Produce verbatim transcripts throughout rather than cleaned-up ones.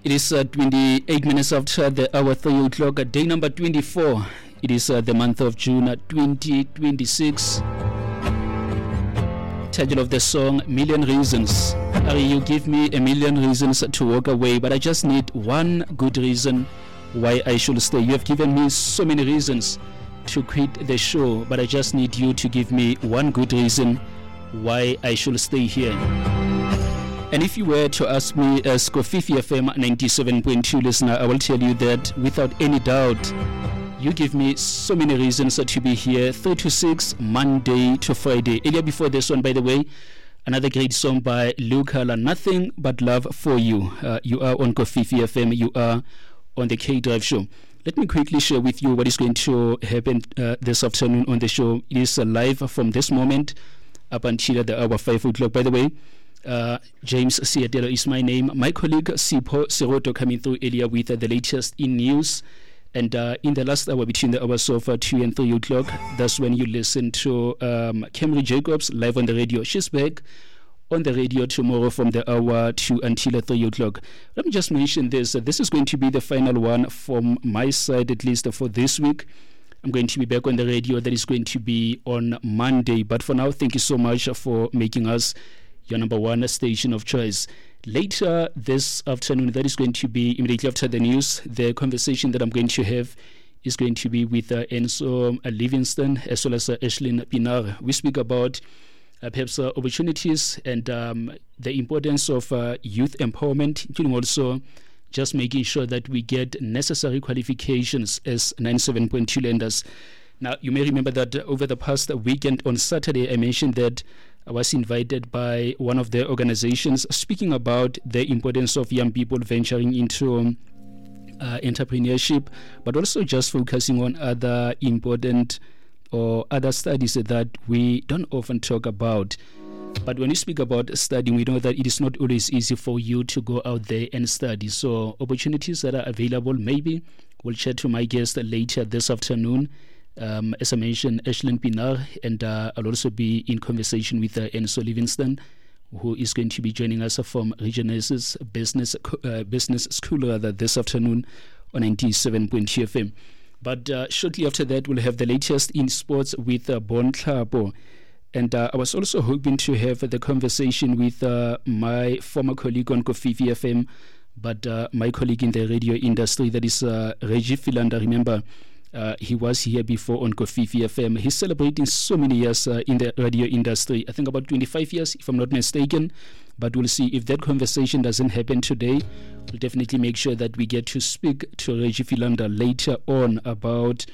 It is uh, twenty-eight minutes after the hour three o'clock, uh, day number twenty-four. It is uh, the month of June uh, twenty twenty-six. Title of the song, Million Reasons. Harry, you give me a million reasons to walk away, but I just need one good reason why I should stay. You have given me so many reasons to quit the show, but I just need you to give me one good reason why I should stay here. And if you were to ask me as Kofifi F M ninety-seven point two listener, I will tell you that without any doubt, you give me so many reasons to be here, three to six, Monday to Friday. Earlier before this one, by the way, another great song by Luca, Nothing But Love For You. Uh, you are on Kofifi F M, you are on the K-Drive Show. Let me quickly share with you what is going to happen uh, this afternoon on the show. It is uh, live from this moment up until the hour five o'clock. By the way, Uh, James Siatelo is my name. My colleague Sipho Siroto coming through earlier with uh, the latest in news. And uh, in the last hour, between the hours of uh, two and three o'clock, that's when you listen to um, Camry Jacobs live on the radio. She's back on the radio tomorrow from the hour two until uh, three o'clock. Let me just mention this. Uh, this is going to be the final one from my side, at least uh, for this week. I'm going to be back on the radio. That is going to be on Monday. But for now, thank you so much for making us your number one station of choice. Later this afternoon, that is going to be immediately after the news, the conversation that I'm going to have is going to be with uh, Enso uh, Livingston as well as uh, Ashlyn Pinar. We speak about uh, perhaps uh, opportunities and um, the importance of uh, youth empowerment, including also just making sure that we get necessary qualifications as ninety-seven point two lenders. Now, you may remember that uh, over the past weekend on Saturday, I mentioned that I was invited by one of the organizations speaking about the importance of young people venturing into um, uh, entrepreneurship, but also just focusing on other important or other studies that we don't often talk about. But when you speak about studying, we know that it is not always easy for you to go out there and study. So opportunities that are available, maybe we'll chat to my guest later this afternoon. Um, as I mentioned, Ashlyn Pinar, and uh, I'll also be in conversation with uh, Enso Livingston, who is going to be joining us from Regions Business uh, Business School rather this afternoon on ninety-seven point two F M. But uh, shortly after that, we'll have the latest in sports with uh, Bon Tlhapo. And uh, I was also hoping to have the conversation with uh, my former colleague on Kofifi F M, but uh, my colleague in the radio industry, that is uh, Reggie Philander. Remember, Uh, he was here before on Kofifi F M. He's celebrating so many years uh, in the radio industry. I think about twenty-five years, if I'm not mistaken. But we'll see if that conversation doesn't happen today. We'll definitely make sure that we get to speak to Reggie Philander later on about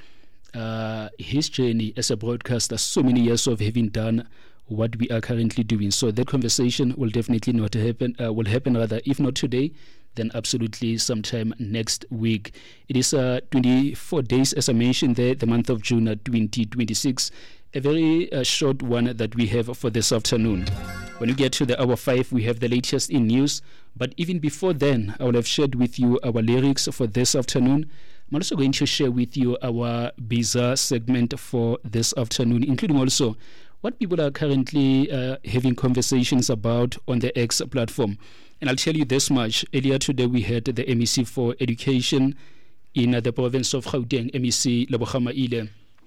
uh, his journey as a broadcaster, so many years of having done what we are currently doing. So that conversation will definitely not happen, uh, will happen rather, if not today, then absolutely sometime next week. It is uh, twenty-four days, as I mentioned there, the month of June uh, twenty twenty-six. A very uh, short one that we have for this afternoon. When we get to the hour five, we have the latest in news. But even before then, I will have shared with you our lyrics for this afternoon. I'm also going to share with you our bizarre segment for this afternoon, including also what people are currently uh, having conversations about on the X platform. And I'll tell you this much. Earlier today, we had the M E C for Education in uh, the province of Gauteng, M E C Lebogang Maile,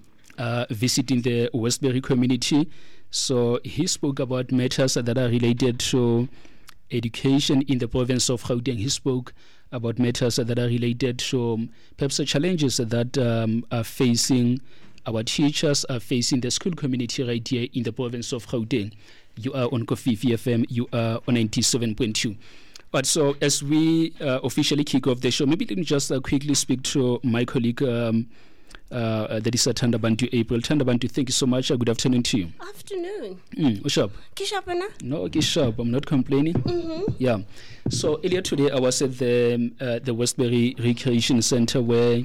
uh, visiting the Westbury community. So he spoke about matters that are related to education in the province of Gauteng. He spoke about matters that are related to um, perhaps the challenges that um, are facing our teachers, are facing the school community right here in the province of Gauteng. You are on Kofifi F M, you are on ninety-seven point two. But so as we uh, officially kick off the show, maybe let me just uh, quickly speak to my colleague, um, uh, that is uh, Thandabantu April. Thandabantu, thank you so much. Uh, good afternoon to you. Afternoon. Mm, what's up? Kishapana? No, Kishap. I'm not complaining. Mm-hmm. Yeah. So earlier today, I was at the uh, the Westbury Recreation Center where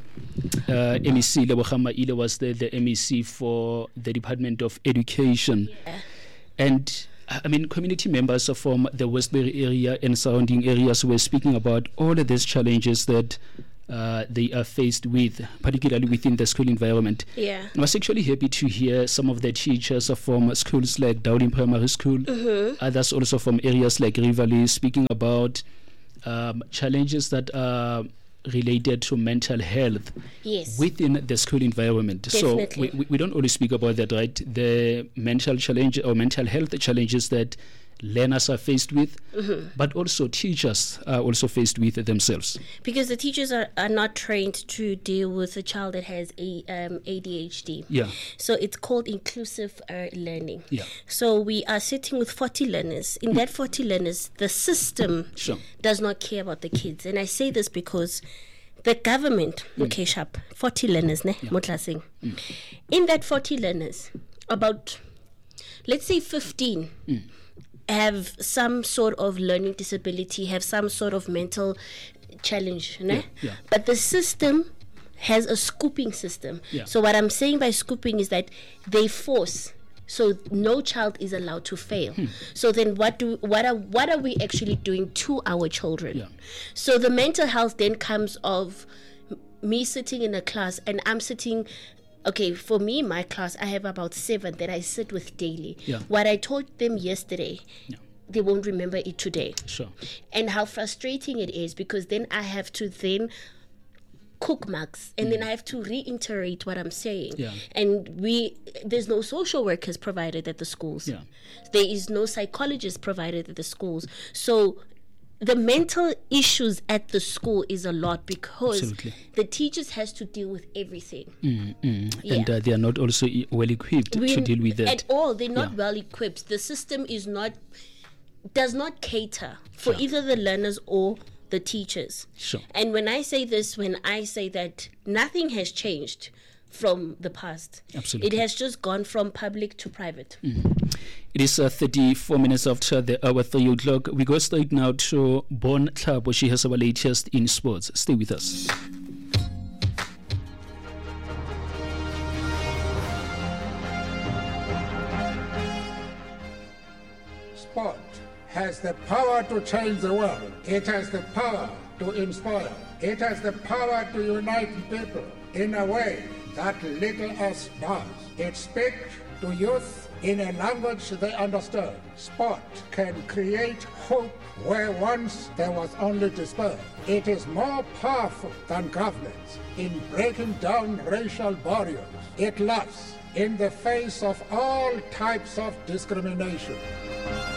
uh, M E C Lebogang Maile was there, the M E C for the Department of Education. Yeah. And I mean, community members from the Westbury area and surrounding areas were speaking about all of these challenges that uh, they are faced with, particularly within the school environment. Yeah. I was actually happy to hear some of the teachers from schools like Dowling Primary School, mm-hmm. others also from areas like Rivali, speaking about um, challenges that are related to mental health yes. within the school environment. Definitely. So we, we don't only speak about that, right? The mental challenge or mental health challenges that learners are faced with, mm-hmm. but also teachers are also faced with themselves. Because the teachers are, are not trained to deal with a child that has a um, A D H D. Yeah. So it's called inclusive uh, learning. Yeah. So we are sitting with forty learners. In mm. that forty learners, the system sure. does not care about the kids. And I say this because the government, mm. okay, sharp, forty learners, ne? Yeah. Mm. In that forty learners, about, let's say fifteen, mm. have some sort of learning disability, have some sort of mental challenge, né? Yeah, yeah. But the system has a scooping system. Yeah. So what I'm saying by scooping is that they force, so no child is allowed to fail. Hmm. So then what do what are what are we actually doing to our children? Yeah. So the mental health then comes of me sitting in a class and I'm sitting. Okay, for me, my class, I have about seven that I sit with daily. Yeah. What I taught them yesterday, yeah. they won't remember it today. Sure. And how frustrating it is, because then I have to then cook marks and mm. then I have to reiterate what I'm saying. Yeah. And we there's no social workers provided at the schools. Yeah. There is no psychologist provided at the schools. So the mental issues at the school is a lot because Absolutely. the teachers has to deal with everything. Mm, mm. Yeah. And uh, they are not also e- well equipped we, to deal with that. At all. They're not yeah. well equipped. The system is not, does not cater for Sure. either the learners or the teachers. Sure. And when I say this, when I say that nothing has changed from the past. Absolutely. It has just gone from public to private. Mm. It is uh, thirty-four minutes after the hour, three o'clock. We go straight now to Bon Tlhabo. She has our latest in sports. Stay with us. Sport has the power to change the world. It has the power to inspire. It has the power to unite people in a way that little else does. It speaks to youth in a language they understand. Sport can create hope where once there was only despair. It is more powerful than governments in breaking down racial barriers. It laughs in the face of all types of discrimination.